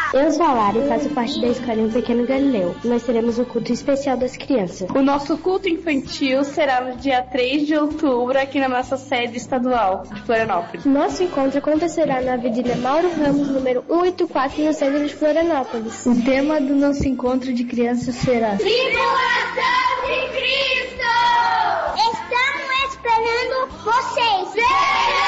Eu sou a Lara e faço parte da Escola Pequeno Galileu. Nós teremos um culto especial das crianças. O nosso culto infantil será no dia 3 de outubro aqui na nossa sede estadual de Florianópolis. Nosso encontro acontecerá na Avenida Mauro Ramos, número 184, no centro de Florianópolis. O tema do nosso encontro de crianças será Tribulação de Cristo! Estamos esperando vocês!